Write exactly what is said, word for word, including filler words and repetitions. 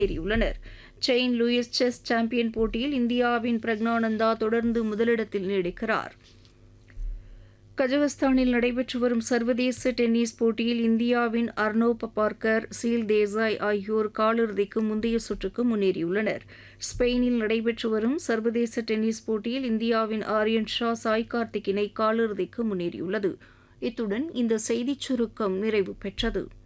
ஏறியுள்ளனர். Saint Louis chess champion போட்டியில் இந்தியாவின் பிரக்னானந்தா தொடர்ந்து முதலிடத்தில் நீடிக்கிறார். கஜகஸ்தானில் நடைபெற்று வரும் சர்வதேச டென்னிஸ் போட்டியில் இந்தியாவின் அர்னோவ் பபார்கர், சீல் தேசாய் ஆகியோர் காலிறுதிக்கு முந்தைய சுற்றுக்கு முன்னேறியுள்ளனர். ஸ்பெயினில் நடைபெற்று வரும் சர்வதேச டென்னிஸ் போட்டியில் இந்தியாவின் ஆரியன் ஷா, சாய் கார்த்திக் இணை காலிறுதிக்கு முன்னேறியுள்ளது. இத்துடன் இந்த செய்திச் சுருக்கம் நிறைவு பெற்றது.